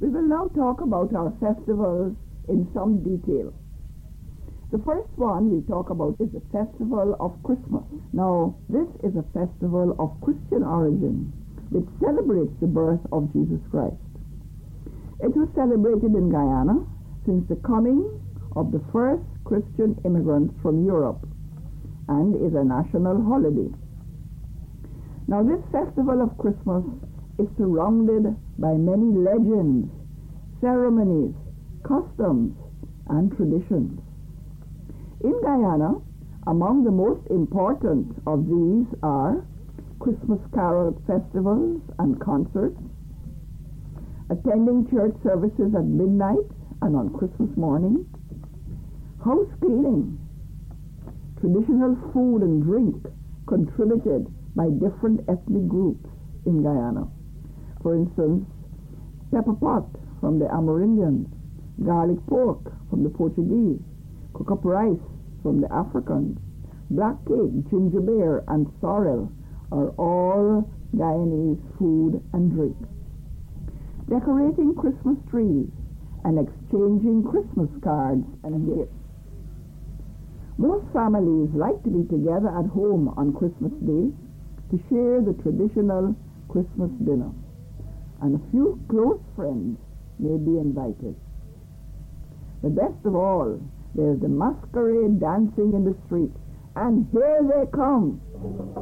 will now talk about our festivals in some detail. The first one we talk about is the Festival of Christmas. Now, this is a festival of Christian origin which celebrates the birth of Jesus Christ. It was celebrated in Guyana since the coming of the first Christian immigrants from Europe and is a national holiday. Now, this Festival of Christmas is surrounded by many legends, ceremonies, customs, and traditions. In Guyana, among the most important of these are Christmas carol festivals and concerts, attending church services at midnight and on Christmas morning, house cleaning, traditional food and drink contributed by different ethnic groups in Guyana. For instance, pepper pot from the Amerindians, garlic pork from the Portuguese, cook-up rice from the Africans, black cake, ginger beer, and sorrel are all Guyanese food and drink. Decorating Christmas trees and exchanging Christmas cards and gifts. Most families like to be together at home on Christmas Day to share the traditional Christmas dinner, and a few close friends may be invited. But best of all, there's the masquerade dancing in the streets, and here they come.